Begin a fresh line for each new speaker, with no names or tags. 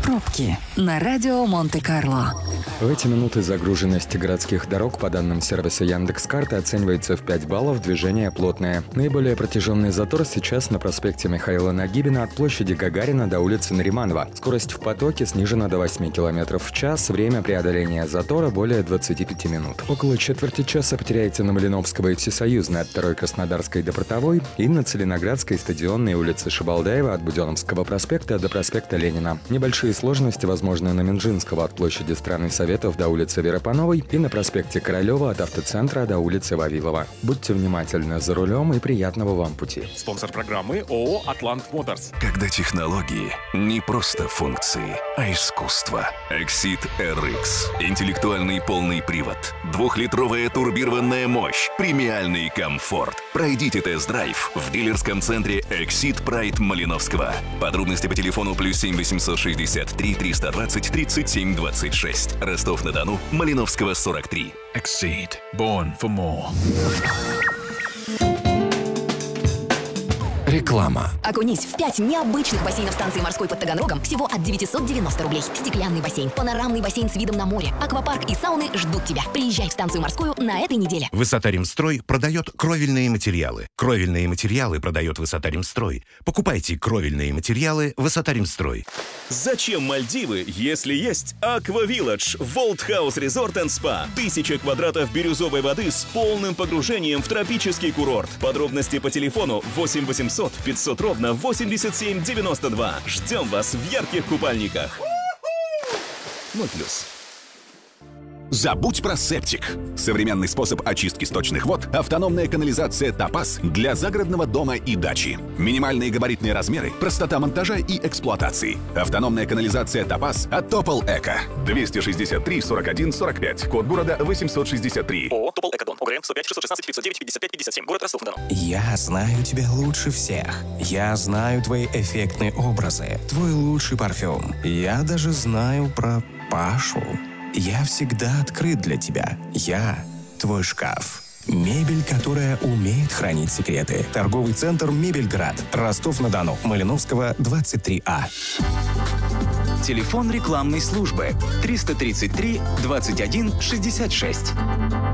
Пробки на радио Монте-Карло.
В эти минуты загруженность городских дорог по данным сервиса Яндекс.Карты оценивается в 5 баллов, движение плотное. Наиболее протяженный затор сейчас на проспекте Михаила Нагибина от площади Гагарина до улицы Нариманова. Скорость в потоке снижена до 8 км в час, время преодоления затора более 25 минут. Около четверти часа потеряете на Малиновского и Всесоюзной от 2-й Краснодарской до Портовой и на Целиноградской стадионной улице Шабалдаева от Буденновского проспекта до проспекта Ленина. Небольшие сложности возможны на Минжинского от площади Страны Советов до улицы Веропановой и на проспекте Королева от автоцентра до улицы Вавилова. Будьте внимательны за рулем и приятного вам пути.
Спонсор программы ООО «Атлант Моторс».
Когда технологии не просто функции, а искусство. Exit RX. Интеллектуальный полный привод. 2-литровая турбированная мощь. Премиальный комфорт. Пройдите тест-драйв в дилерском центре Exit Pride Малиновского. Подробности по телефону +7 863 320 37 26. Ростов-на-Дону, Малиновского, 43.
Exceed. Born for more.
Реклама.
Окунись в 5 необычных бассейнов станции морской под Таганрогом всего от 990 рублей. Стеклянный бассейн, панорамный бассейн с видом на море, аквапарк и сауны ждут тебя. Приезжай в станцию морскую на этой неделе.
Высота-Ремстрой продает кровельные материалы. Кровельные материалы продает Высота-Ремстрой. Покупайте кровельные материалы Высота-Ремстрой.
Зачем Мальдивы, если есть Аква-Вилладж, Волт Хаус Резорт энд Спа? 1000 квадратов бирюзовой воды с полным погружением в тропический курорт. Подробности по телефону 8 800 500 ровно 87 92. Ждем вас в ярких купальниках. 0+.
Забудь про септик. Современный способ очистки сточных вод — автономная канализация «Топаз» для загородного дома и дачи. Минимальные габаритные размеры, простота монтажа и эксплуатации. Автономная канализация «Топаз» от Топол Эко. 263 41 45. Код города 863.
ООО «Топол Экодон». ОГРН 105 616 509 55 57. Город Ростов-на-Дону.
Я знаю тебя лучше всех. Я знаю твои эффектные образы, твой лучший парфюм. Я даже знаю про Пашу. Я всегда открыт для тебя. Я твой шкаф. Мебель, которая умеет хранить секреты. Торговый центр «Мебельград». Ростов-на-Дону. Малиновского, 23А.
Телефон рекламной службы 333 21 66.